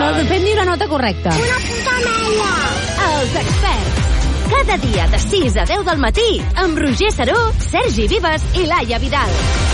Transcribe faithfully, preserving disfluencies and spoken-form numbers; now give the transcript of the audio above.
Fent-li una nota correcta. Una puta mella. Els experts. Cada dia de sis a deu del matí amb Roger Saró, Sergi Vives i Laia Vidal.